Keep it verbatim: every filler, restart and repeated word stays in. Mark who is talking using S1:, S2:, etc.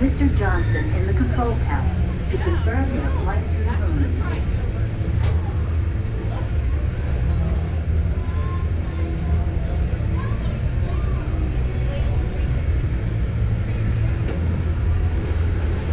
S1: Mister Johnson in the control tower to confirm your flight to the moon.